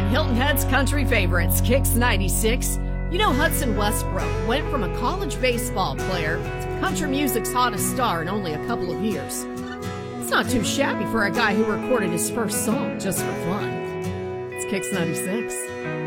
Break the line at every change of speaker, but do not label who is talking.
Hilton Head's country favorites, Kicks 96. You know, Hudson Westbrook went from a college baseball player to country music's hottest star in only a couple of years. It's not too shabby for a guy who recorded his first song just for fun. It's Kicks 96.